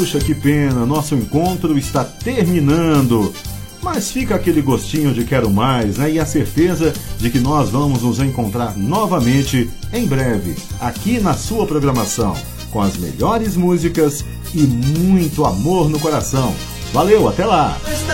Puxa, que pena, nosso encontro está terminando. Mas fica aquele gostinho de quero mais, né? E a certeza de que nós vamos nos encontrar novamente em breve, aqui na sua programação, com as melhores músicas e muito amor no coração. Valeu, até lá!